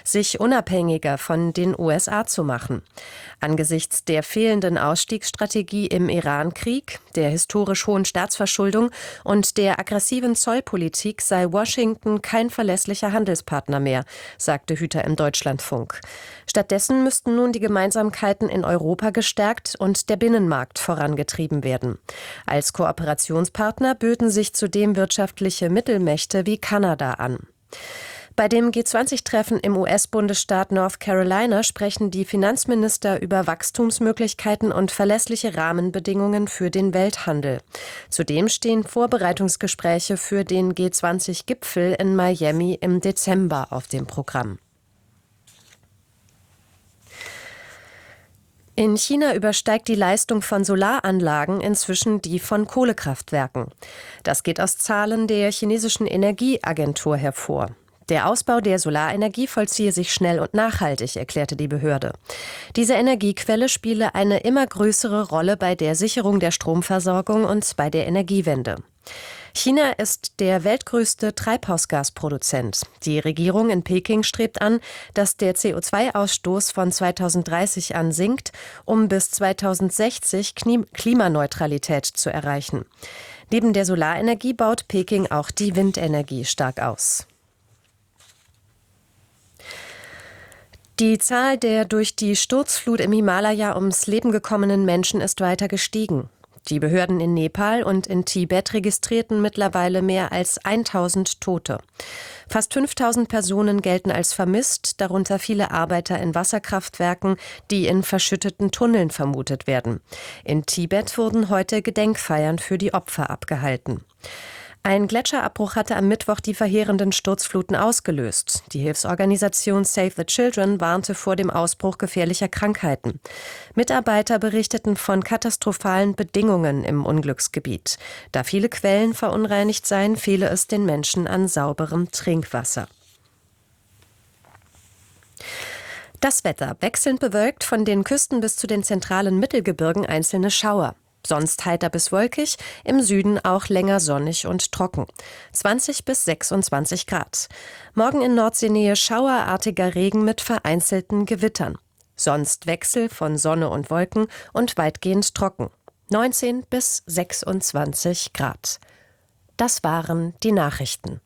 sich unabhängiger von den USA zu machen. Angesichts der fehlenden Ausstiegsstrategie im Iran-Krieg, der historisch hohen Staatsverschuldung und der aggressiven Zollpolitik sei Washington kein verlässlicher Handelspartner mehr, sagte Hüter im Deutschlandfunk. Stattdessen müssten nun die Gemeinsamkeiten in Europa gestärkt und der Binnenmarkt vorangetrieben werden. Als Kooperationspartner böten sich zudem wirtschaftliche Mittelmächte wie Kanada an. Bei dem G20-Treffen im US-Bundesstaat North Carolina sprechen die Finanzminister über Wachstumsmöglichkeiten und verlässliche Rahmenbedingungen für den Welthandel. Zudem stehen Vorbereitungsgespräche für den G20-Gipfel in Miami im Dezember auf dem Programm. In China übersteigt die Leistung von Solaranlagen inzwischen die von Kohlekraftwerken. Das geht aus Zahlen der chinesischen Energieagentur hervor. Der Ausbau der Solarenergie vollziehe sich schnell und nachhaltig, erklärte die Behörde. Diese Energiequelle spiele eine immer größere Rolle bei der Sicherung der Stromversorgung und bei der Energiewende. China ist der weltgrößte Treibhausgasproduzent. Die Regierung in Peking strebt an, dass der CO2-Ausstoß von 2030 an sinkt, um bis 2060 Klimaneutralität zu erreichen. Neben der Solarenergie baut Peking auch die Windenergie stark aus. Die Zahl der durch die Sturzflut im Himalaya ums Leben gekommenen Menschen ist weiter gestiegen. Die Behörden in Nepal und in Tibet registrierten mittlerweile mehr als 1000 Tote. Fast 5000 Personen gelten als vermisst, darunter viele Arbeiter in Wasserkraftwerken, die in verschütteten Tunneln vermutet werden. In Tibet wurden heute Gedenkfeiern für die Opfer abgehalten. Ein Gletscherabbruch hatte am Mittwoch die verheerenden Sturzfluten ausgelöst. Die Hilfsorganisation Save the Children warnte vor dem Ausbruch gefährlicher Krankheiten. Mitarbeiter berichteten von katastrophalen Bedingungen im Unglücksgebiet. Da viele Quellen verunreinigt seien, fehle es den Menschen an sauberem Trinkwasser. Das Wetter: wechselnd bewölkt, von den Küsten bis zu den zentralen Mittelgebirgen einzelne Schauer. Sonst heiter bis wolkig, im Süden auch länger sonnig und trocken. 20 bis 26 Grad. Morgen in Nordseenähe schauerartiger Regen mit vereinzelten Gewittern. Sonst Wechsel von Sonne und Wolken und weitgehend trocken. 19 bis 26 Grad. Das waren die Nachrichten.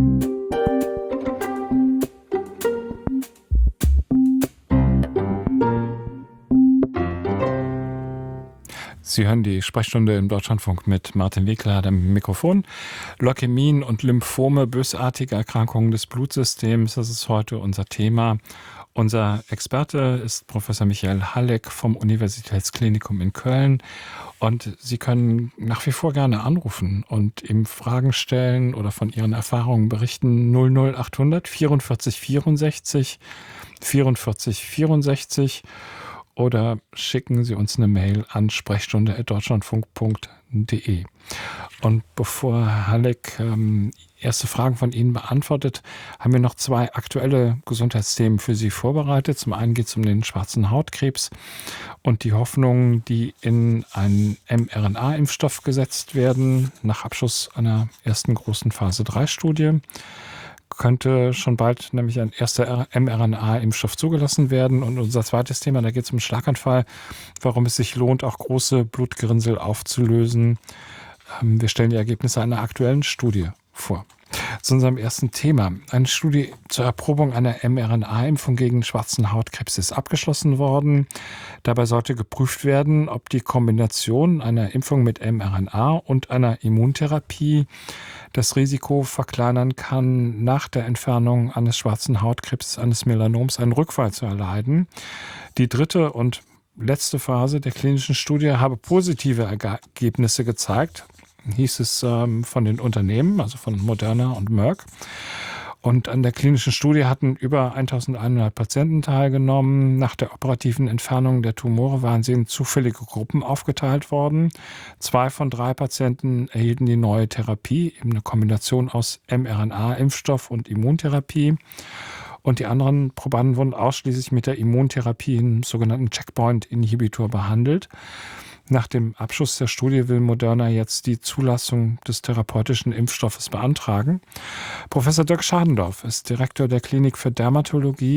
Sie hören die Sprechstunde im Deutschlandfunk mit Martin Wickler am Mikrofon. Leukämien und Lymphome, bösartige Erkrankungen des Blutsystems, das ist heute unser Thema. Unser Experte ist Professor Michael Halleck vom Universitätsklinikum in Köln. Und Sie können nach wie vor gerne anrufen und ihm Fragen stellen oder von Ihren Erfahrungen berichten. 00800 44 64 44 64. Oder schicken Sie uns eine Mail an sprechstunde@deutschlandfunk.de. Und bevor Herr Halleck erste Fragen von Ihnen beantwortet, haben wir noch zwei aktuelle Gesundheitsthemen für Sie vorbereitet. Zum einen geht es um den schwarzen Hautkrebs und die Hoffnungen, die in einen mRNA-Impfstoff gesetzt werden, nach Abschluss einer ersten großen Phase-3-Studie. Könnte schon bald nämlich ein erster mRNA-Impfstoff zugelassen werden. Und unser zweites Thema, da geht es um Schlaganfall, warum es sich lohnt, auch große Blutgerinnsel aufzulösen. Wir stellen die Ergebnisse einer aktuellen Studie vor. Zu unserem ersten Thema. Eine Studie zur Erprobung einer mRNA-Impfung gegen schwarzen Hautkrebs ist abgeschlossen worden. Dabei sollte geprüft werden, ob die Kombination einer Impfung mit mRNA und einer Immuntherapie das Risiko verkleinern kann, nach der Entfernung eines schwarzen Hautkrebs, eines Melanoms, einen Rückfall zu erleiden. Die dritte und letzte Phase der klinischen Studie habe positive Ergebnisse gezeigt, hieß es von den Unternehmen, also von Moderna und Merck. Und an der klinischen Studie hatten über 1100 Patienten teilgenommen. Nach der operativen Entfernung der Tumore waren sie in zufällige Gruppen aufgeteilt worden. 2 von 3 Patienten erhielten die neue Therapie, eben eine Kombination aus mRNA-Impfstoff und Immuntherapie. Und die anderen Probanden wurden ausschließlich mit der Immuntherapie, einem sogenannten Checkpoint-Inhibitor, behandelt. Nach dem Abschluss der Studie will Moderna jetzt die Zulassung des therapeutischen Impfstoffes beantragen. Professor Dirk Schadendorf ist Direktor der Klinik für Dermatologie